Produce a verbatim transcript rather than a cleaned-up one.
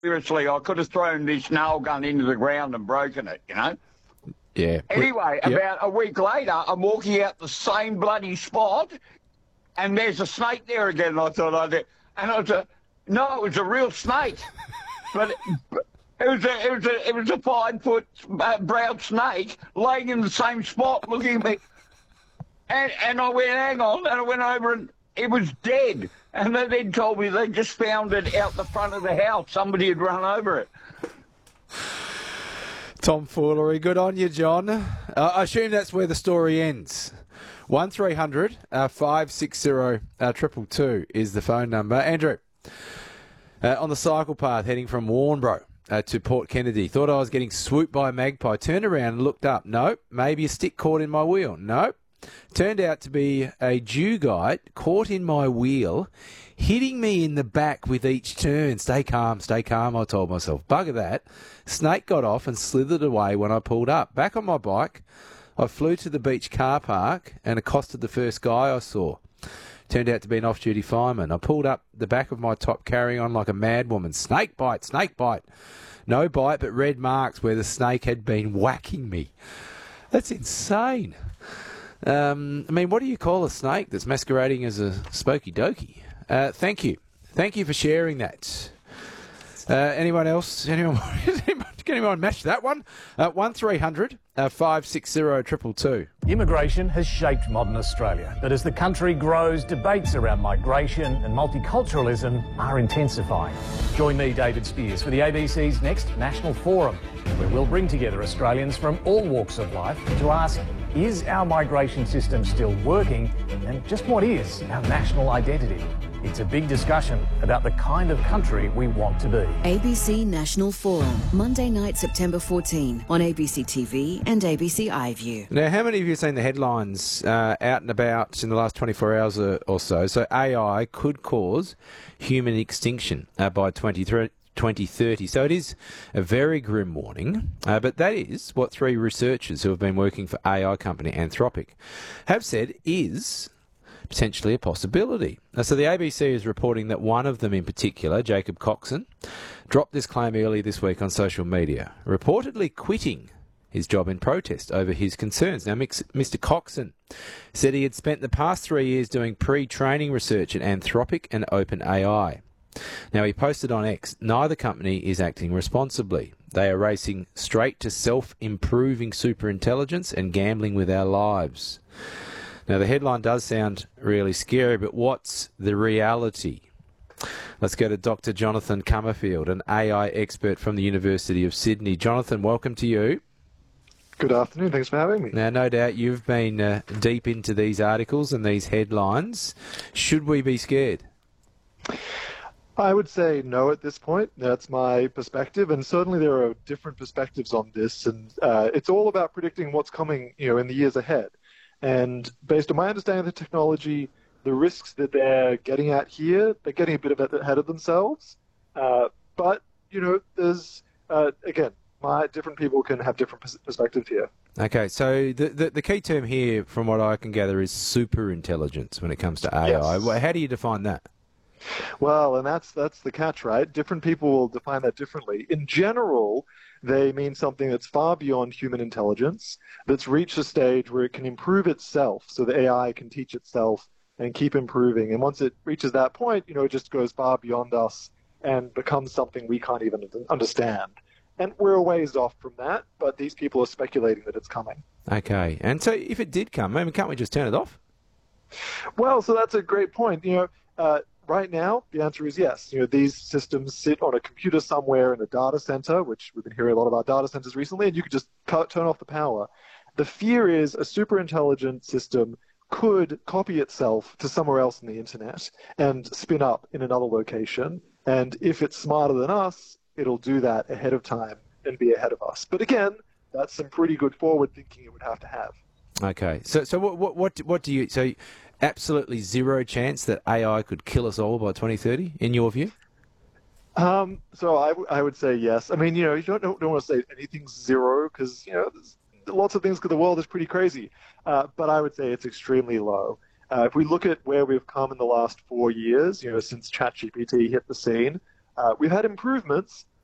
Seriously, I could have thrown this nail gun into the ground and broken it, you know? Yeah. Anyway, Yep. about a week later, I'm walking out the same bloody spot, and there's a snake there again. And I thought I did, and I was a, no, it was a real snake, but it, it was a, it was a, it was a five foot uh, brown snake laying in the same spot, looking at me, and and I went, hang on, and I went over and it was dead, and they then told me they just found it out the front of the house. Somebody had run over it. Tomfoolery. Good on you, John. Uh, I assume that's where the story ends. one three hundred five six zero two two is the phone number. Andrew, uh, on the cycle path heading from Warnbro uh, to Port Kennedy, thought I was getting swooped by a magpie. Turned around and looked up. Nope. Maybe a stick caught in my wheel. Nope. Turned out to be a dugite caught in my wheel, hitting me in the back with each turn. Stay calm, stay calm, I told myself. Bugger that. Snake got off and slithered away when I pulled up. Back on my bike, I flew to the beach car park and accosted the first guy I saw. Turned out to be an off-duty fireman. I pulled up the back of my top carrying on like a madwoman. Snake bite, snake bite. No bite, but red marks where the snake had been whacking me. That's insane. Um, I mean, what do you call a snake that's masquerading as a spooky dokey? Uh, thank you. Thank you for sharing that. Uh, anyone else? Anyone, can anyone match that one? Uh, one three hundred five six zero two two. Immigration has shaped modern Australia, but as the country grows, debates around migration and multiculturalism are intensifying. Join me, David Spears, for the A B C's next National Forum, where we'll bring together Australians from all walks of life to ask, is our migration system still working? And just what is our national identity? It's a big discussion about the kind of country we want to be. A B C National Forum, Monday night, September fourteenth, on A B C T V and A B C iView. Now, how many of you have seen the headlines uh, out and about in the last twenty-four hours or, or so? So A I could cause human extinction uh, by twenty thirty. So it is a very grim warning, uh, but that is what three researchers who have been working for A I company Anthropic have said is potentially a possibility. Now, so the A B C is reporting that one of them in particular, Jacob Coxon, dropped this claim earlier this week on social media, reportedly quitting his job in protest over his concerns. Now, Mister Coxon said he had spent the past three years doing pre-training research at Anthropic and OpenAI. Now, he posted on X, neither company is acting responsibly. They are racing straight to self-improving superintelligence and gambling with our lives. Now, the headline does sound really scary, but what's the reality? Let's go to Doctor Jonathan Cummerfield, an A I expert from the University of Sydney. Jonathan, welcome to you. Good afternoon. Thanks for having me. Now, no doubt you've been uh, deep into these articles and these headlines. Should we be scared? I would say no at this point. That's my perspective, and certainly there are different perspectives on this, and uh, it's all about predicting what's coming, you know, in the years ahead. And based on my understanding of the technology, the risks that they're getting at here, they're getting a bit of it ahead of themselves. Uh, but, you know, there's, uh, again, my different people can have different pers- perspectives here. Okay, so the, the the key term here, from what I can gather, is superintelligence when it comes to A I. Yes. How do you define that? Well, and that's that's the catch, right? Different people will define that differently. In general, they mean something that's far beyond human intelligence, that's reached a stage where it can improve itself, so the A I can teach itself and keep improving. And once it reaches that point, you know, it just goes far beyond us and becomes something we can't even understand. And we're a ways off from that, but these people are speculating that it's coming. Okay. And so if it did come, I mean, can't we just turn it off? Well, so that's a great point. You know, uh, right now, the answer is yes. You know, these systems sit on a computer somewhere in a data center, which we've been hearing a lot about data centers recently, and you could just cut, turn off the power. The fear is a super intelligent system could copy itself to somewhere else in the internet and spin up in another location. And if it's smarter than us, it'll do that ahead of time and be ahead of us. But again, that's some pretty good forward thinking it would have to have. Okay. So so what what what, what do you so absolutely zero chance that A I could kill us all by twenty thirty in your view? Um, so I, w- I would say yes. I mean, you know, you don't don't, don't want to say anything's zero because, you know, there's lots of things because the world is pretty crazy. Uh, but I would say it's extremely low. Uh, if we look at where we've come in the last four years, you know, since ChatGPT hit the scene, Uh, we've had improvements,